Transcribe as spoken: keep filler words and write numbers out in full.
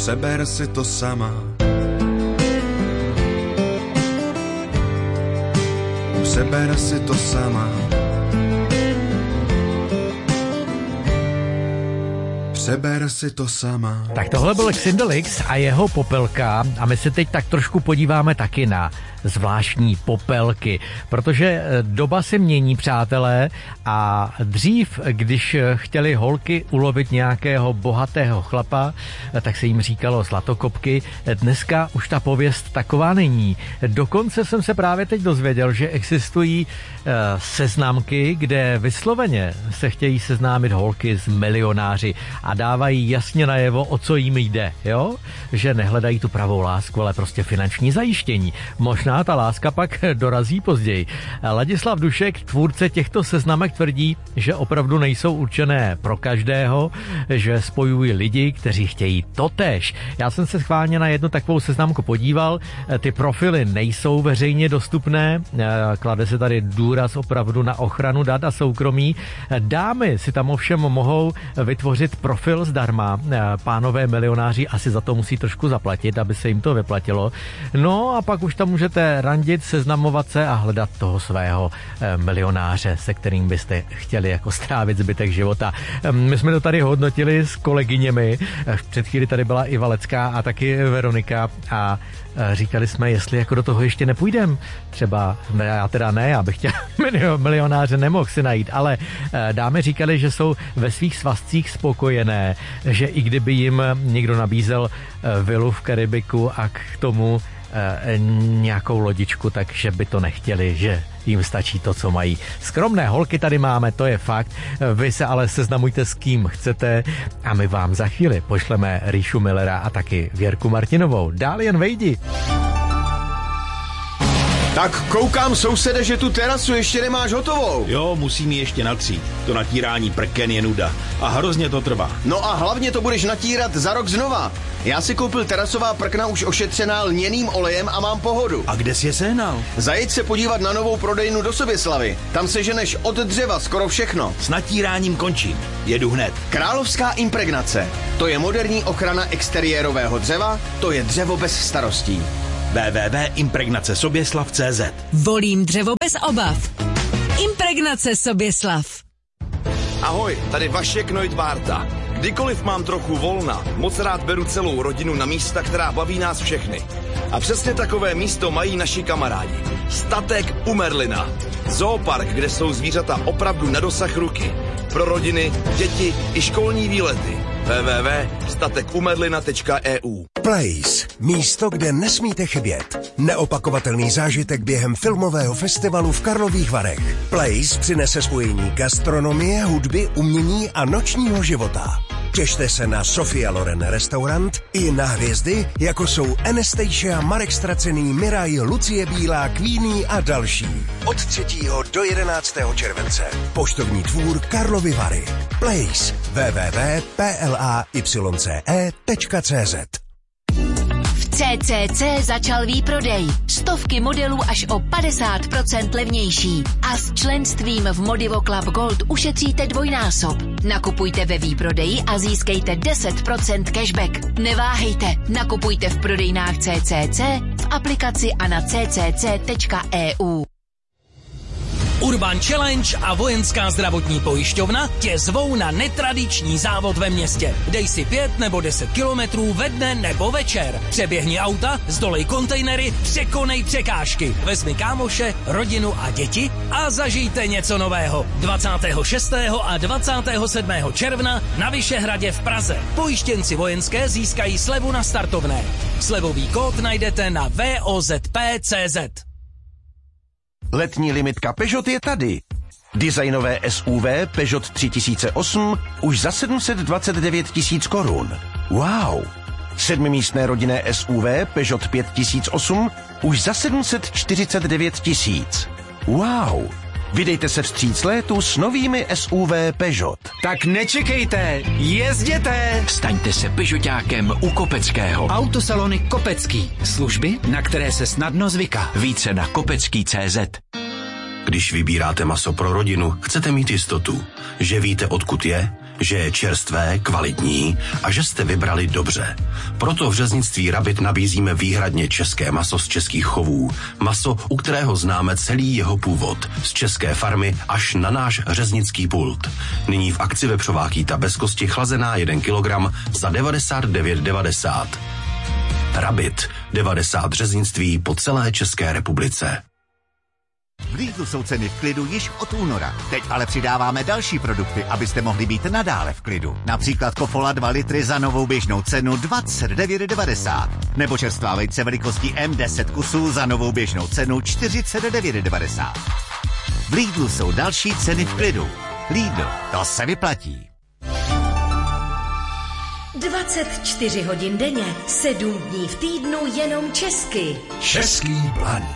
Přeber si to sama. Přeber si to sama. Přeber si to sama. Tak tohle byl Xindelix a jeho Popelka a my se teď tak trošku podíváme taky na zvláštní popelky, protože doba se mění, přátelé, a dřív, když chtěli holky ulovit nějakého bohatého chlapa, tak se jim říkalo zlatokopky. Dneska už ta pověst taková není. Dokonce jsem se právě teď dozvěděl, že existují seznamky, kde vysloveně se chtějí seznámit holky s milionáři a dávají jasně najevo, o co jim jde, jo? Že nehledají tu pravou lásku, ale prostě finanční zajištění. Možná ta láska pak dorazí později. Ladislav Dušek, tvůrce těchto seznamek, tvrdí, že opravdu nejsou určené pro každého, že spojují lidi, kteří chtějí totéž. Já jsem se schválně na jednu takovou seznamku podíval. Ty profily nejsou veřejně dostupné, klade se tady důraz opravdu na ochranu dat a soukromí. Dámy si tam ovšem mohou vytvořit profil zdarma. Pánové milionáři asi za to musí trošku zaplatit, aby se jim to vyplatilo. No a pak už tam můžete randit, seznamovat se a hledat toho svého milionáře, se kterým byste chtěli jako strávit zbytek života. My jsme to tady hodnotili s kolegyněmi. Před chvíli tady byla i Valecká a taky Veronika a říkali jsme, jestli jako do toho ještě nepůjdem. Třeba, ne, já teda ne, já bych chtěl milionáře nemohl si najít, ale dámy říkali, že jsou ve svých svazcích spokojené, že i kdyby jim někdo nabízel vilu v Karibiku a k tomu nějakou lodičku, takže by to nechtěli, že jim stačí to, co mají. Skromné holky tady máme, to je fakt. Vy se ale seznamujte s kým chcete a my vám za chvíli pošleme Ríšu Millera a taky Věrku Martinovou. Dál jen vejdi. Tak koukám, sousede, že tu terasu ještě nemáš hotovou. Jo, musím ji ještě natřít. To natírání prken je nuda. A hrozně to trvá. No a hlavně to budeš natírat za rok znova. Já si koupil terasová prkna už ošetřená lněným olejem a mám pohodu. A kde jsi je sehnal? Zajeď se podívat na novou prodejnu do Soběslavy. Tam seženeš od dřeva skoro všechno. S natíráním končím. Jedu hned. Královská impregnace. To je moderní ochrana exteriérového dřeva, to je dřevo bez starostí. w w w tečka impregnace soběslav tečka cé zet. Volím dřevo bez obav. Impregnace Soběslav. Ahoj, tady Vašek Neudvarta. Kdykoliv mám trochu volna, moc rád beru celou rodinu na místa, která baví nás všechny. A přesně takové místo mají naši kamarádi. Statek u Merlina. Zoopark, kde jsou zvířata opravdu na dosah ruky. Pro rodiny, děti i školní výlety. w w w tečka statek u merlina tečka e u. Place. Místo, kde nesmíte chybět. Neopakovatelný zážitek během filmového festivalu v Karlových Varech. Place přinese spojení gastronomie, hudby, umění a nočního života. Těšte se na Sofia Loren restaurant i na hvězdy, jako jsou Anastasia, Marek Stracený, Miraj, Lucie Bílá, Queenie a další. Od třetího do jedenáctého července. Poštovní dvůr Karlovy Vary. Place. w w w tečka p l a y c e tečka c z. V C C C začal výprodej. Stovky modelů až o padesát procent levnější. A s členstvím v Modivo Club Gold ušetříte dvojnásob. Nakupujte ve výprodeji a získejte deset procent cashback. Neváhejte, nakupujte v prodejnách C C C, v aplikaci a na c c c tečka e u. Urban Challenge a Vojenská zdravotní pojišťovna tě zvou na netradiční závod ve městě. Dej si pět nebo deset kilometrů ve dne nebo večer. Přeběhni auta, zdolej kontejnery, překonej překážky. Vezmi kámoše, rodinu a děti a zažijte něco nového. dvacátého šestého a dvacátého sedmého června na Vyšehradě v Praze. Pojištěnci vojenské získají slevu na startovné. Slevový kód najdete na v o z p tečka cé zet. Letní limitka Peugeot je tady. Designové S U V Peugeot tři tisíce osm už za sedm set dvacet devět tisíc korun. Wow! Sedmimístné rodinné S U V Peugeot pět tisíc osm už za sedm set čtyřicet devět tisíc. Wow! Vydejte se vstříc létu s novými S U V Peugeot. Tak nečekejte, jezděte! Staňte se Peugeotákem u Kopeckého. Autosalony Kopecký. Služby, na které se snadno zvyká. Více na kopecký tečka cé zet. Když vybíráte maso pro rodinu, chcete mít jistotu, že víte, odkud je, že je čerstvé, kvalitní a že jste vybrali dobře. Proto v řeznictví Rabit nabízíme výhradně české maso z českých chovů. Maso, u kterého známe celý jeho původ. Z české farmy až na náš řeznický pult. Nyní v akci vepřová kýta bez kosti chlazená jeden kilogram za devadesát devět devadesát. Rabit. devadesát řeznictví po celé České republice. V Lidlu jsou ceny v klidu již od února. Teď ale přidáváme další produkty, abyste mohli být nadále v klidu. Například Kofola dva litry za novou běžnou cenu dvacet devět devadesát. Nebo čerstvá vejce velikostí M deset kusů za novou běžnou cenu čtyřicet devět devadesát. V Lidlu jsou další ceny v klidu. Lidl, to se vyplatí. dvacet čtyři hodin denně, sedm dní v týdnu jenom česky. Český plan.